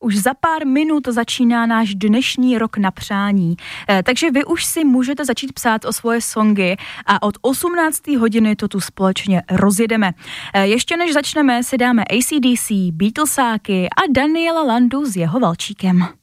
Už za pár minut začíná náš dnešní rok na přání. Takže vy už si můžete začít psát o svoje songy a od 18. hodiny to tu společně rozjedeme. Ještě než začneme, si dáme AC/DC, Beatlesáky a Daniela Landu s jeho Valčíkem.